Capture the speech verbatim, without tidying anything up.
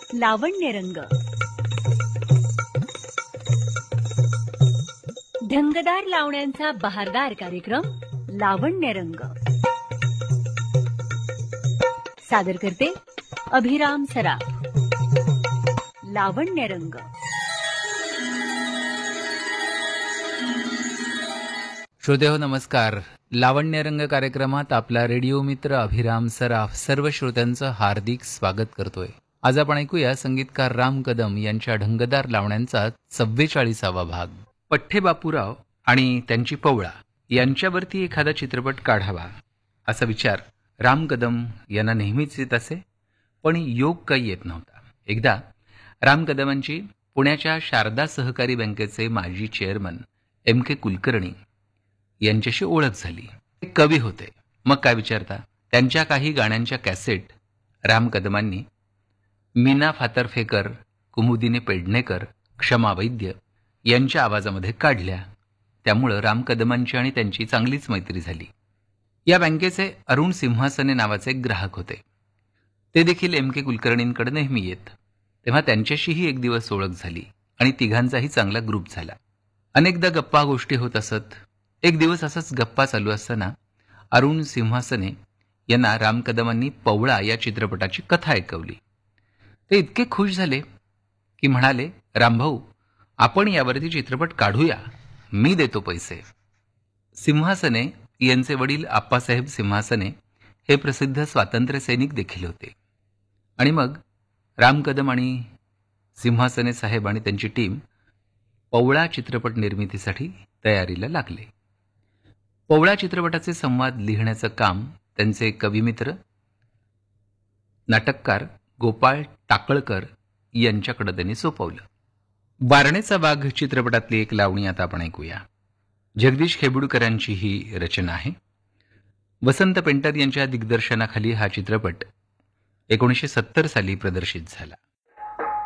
लावण्यरंग. ढंगदार लावण्यांचा बहारदार कार्यक्रम लावण्यरंग. सादर करते अभिराम सराफ. लावण्यरंग. श्रोतेहो नमस्कार. लावण्यरंग कार्यक्रमात आपला रेडिओ मित्र अभिराम सराफ सर्व श्रोत्यांचं हार्दिक स्वागत करतोय. आज आपण ऐकूया संगीतकार राम कदम यांच्या ढंगदार लावण्यांचा चव्वेचाळीसावा भाग. पठ्ठे बापूराव आणि त्यांची पवळा यांच्यावरती एखादा चित्रपट काढावा असा विचार राम कदम यांना नेहमीच येत असे, पण योग काही येत नव्हता. एकदा राम कदमांची पुण्याच्या शारदा सहकारी बँकेचे माजी चेअरमन एम के कुलकर्णी यांच्याशी ओळख झाली. ते कवी होते. मग काय विचारता, त्यांच्या काही गाण्यांच्या कॅसेट राम कदमांनी मीना फातर्फेकर, कुमुदिनी पेडणेकर, क्षमा वैद्य यांच्या आवाजामध्ये काढल्या. त्यामुळं राम कदमांची आणि त्यांची चांगलीच मैत्री झाली. या बँकेचे अरुण सिंहासने नावाचे एक ग्राहक होते. ते देखील एम के कुलकर्णींकडे नेहमी येत. तेव्हा त्यांच्याशीही एक दिवस ओळख झाली आणि तिघांचाही चांगला ग्रुप झाला. अनेकदा गप्पा गोष्टी होत असत. एक दिवस असंच गप्पा चालू असताना अरुण सिंहासने यांना राम कदमांनी पवळा या चित्रपटाची कथा ऐकवली. ते इतके खुश झाले की म्हणाले, रामभाऊ, आपण यावरती चित्रपट काढूया, मी देतो पैसे. सिंहासने यांचे वडील आप्पासाहेब सिंहासने हे प्रसिद्ध स्वातंत्र्य सैनिक देखील होते. आणि मग राम कदम आणि सिंहासने साहेब आणि त्यांची टीम पवळा चित्रपट निर्मितीसाठी तयारीला लागले. पवळा चित्रपटाचे संवाद लिहिण्याचं काम त्यांचे कविमित्र नाटककार गोपाळ टाकळकर यांच्याकडे त्यांनी सोपवलं. बारणेचा वाघ चित्रपटातली एक लावणी आता आपण ऐकूया. जगदीश खेबुडकरांची ही रचना आहे. वसंत पेंटर यांच्या दिग्दर्शनाखाली हा चित्रपट एकोणीसशे सत्तर साली प्रदर्शित झाला.